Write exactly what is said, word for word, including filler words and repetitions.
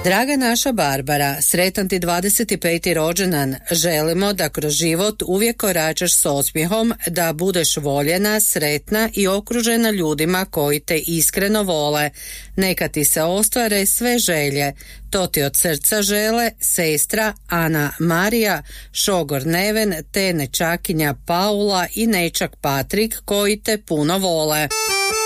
Draga naša Barbara, sretan ti dvadeset peti rođendan. Želimo da kroz život uvijek koračaš s osmijehom, da budeš voljena, sretna i okružena ljudima koji te iskreno vole. Neka ti se ostvare sve želje. To ti od srca žele sestra Ana Marija, šogor Neven, te nečakinja Paula i nečak Patrik koji te puno vole.